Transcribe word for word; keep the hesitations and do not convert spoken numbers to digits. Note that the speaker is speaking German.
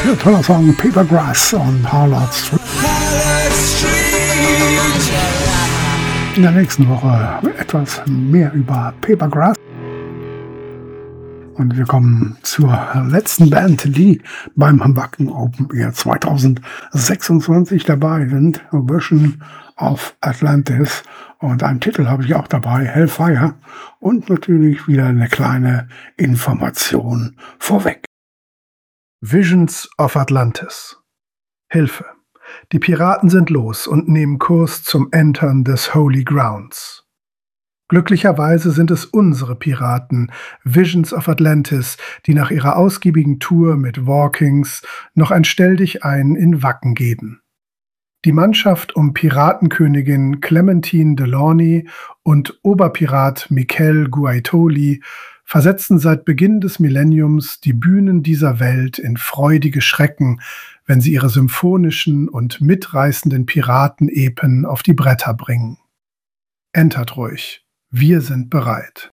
Ja, toller Song, Papergrass und Harlot Street. In der nächsten Woche etwas mehr über Papergrass. Und wir kommen zur letzten Band, die beim Wacken Open Air zwanzig sechsundzwanzig dabei sind. Vision of Atlantis. Und einen Titel habe ich auch dabei, Hellfire. Und natürlich wieder eine kleine Information vorweg. Visions of Atlantis. Hilfe. Die Piraten sind los und nehmen Kurs zum Entern des Holy Grounds. Glücklicherweise sind es unsere Piraten, Visions of Atlantis, die nach ihrer ausgiebigen Tour mit Walkings noch ein Stelldichein in Wacken geben. Die Mannschaft um Piratenkönigin Clementine Delaunay und Oberpirat Mikel Guaitoli versetzen seit Beginn des Millenniums die Bühnen dieser Welt in freudige Schrecken, wenn sie ihre symphonischen und mitreißenden Piratenepen auf die Bretter bringen. Entert ruhig, wir sind bereit.